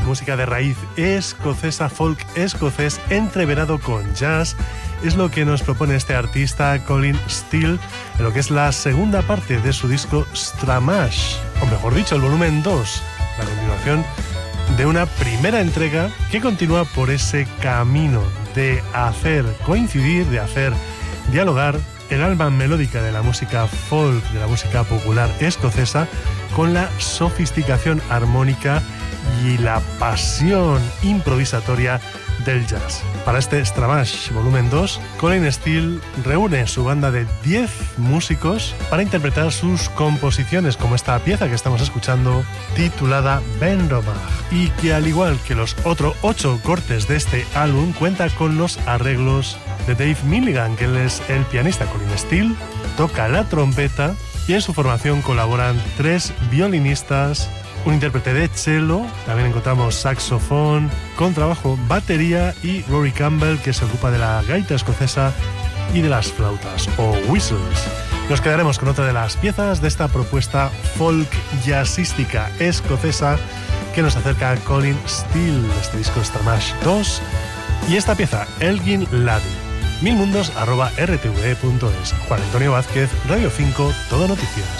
música de raíz escocesa, folk escocés entreverado con jazz. Es lo que nos propone este artista Colin Steele en lo que es la segunda parte de su disco Stramash, o mejor dicho, el volumen 2, la continuación de una primera entrega que continúa por ese camino de hacer coincidir, de hacer dialogar el alma melódica de la música folk, de la música popular escocesa, con la sofisticación armónica y la pasión improvisatoria del jazz. Para este Stramash volumen 2, Colin Steele reúne su banda de 10 músicos para interpretar sus composiciones, como esta pieza que estamos escuchando, titulada Benromach, y que al igual que los otros 8 cortes de este álbum, cuenta con los arreglos de Dave Milligan, que él es el pianista. Colin Steele toca la trompeta y en su formación colaboran 3 violinistas, un intérprete de cello, también encontramos saxofón, contrabajo, batería y Rory Campbell, que se ocupa de la gaita escocesa y de las flautas o whistles. Nos quedaremos con otra de las piezas de esta propuesta folk jazzística escocesa que nos acerca a Colin Steele, este disco Stramash 2 y esta pieza Elgin Laddie. milmundos@rtve.es. Juan Antonio Vázquez, Radio 5, Todo Noticias.